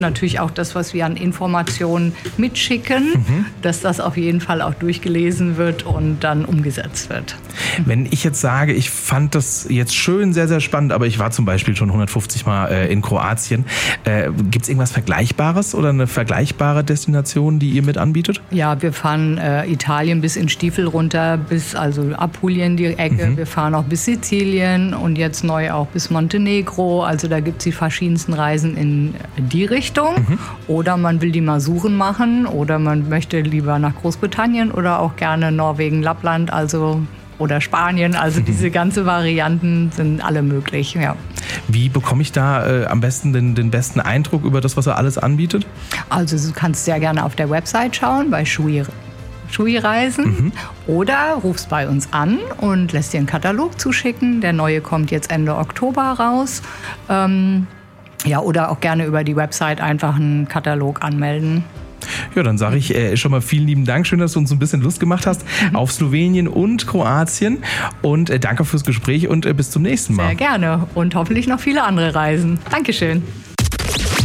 Natürlich auch das, was wir an Informationen mitschicken, dass das auf jeden Fall auch durchgelesen wird und dann umgesetzt wird. Wenn ich jetzt sage, ich fand das jetzt schön, sehr, sehr spannend, aber ich war zum Beispiel schon 150 Mal in Kroatien. Gibt es irgendwas Vergleichbares oder eine vergleichbare Destination, die ihr mit anbietet? Ja, wir fahren Italien bis in Stiefel runter, bis also Apulien die Ecke. Wir fahren auch bis Sizilien und jetzt neu auch bis Montenegro. Also da gibt es die verschiedensten Reisen in die Richtung. Oder man will die Masuren machen oder man möchte lieber nach Großbritannien oder auch gerne Norwegen, Lappland, also oder Spanien. Also diese ganzen Varianten sind alle möglich. Ja. Wie bekomme ich da am besten den besten Eindruck über das, was er alles anbietet? Also du kannst sehr gerne auf der Website schauen, bei Shui-Reisen oder rufst bei uns an und lässt dir einen Katalog zuschicken. Der neue kommt jetzt Ende Oktober raus. Ja, oder auch gerne über die Website einfach einen Katalog anmelden. Ja, dann sage ich schon mal vielen lieben Dank. Schön, dass du uns ein bisschen Lust gemacht hast auf Slowenien und Kroatien. Und danke fürs Gespräch und bis zum nächsten Mal. Sehr gerne und hoffentlich noch viele andere Reisen. Dankeschön.